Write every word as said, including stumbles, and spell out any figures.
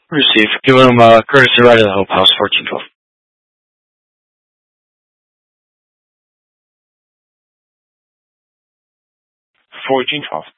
Receive. Give him uh, courtesy right of the Hope House, fourteen twelve. fourteen twelve.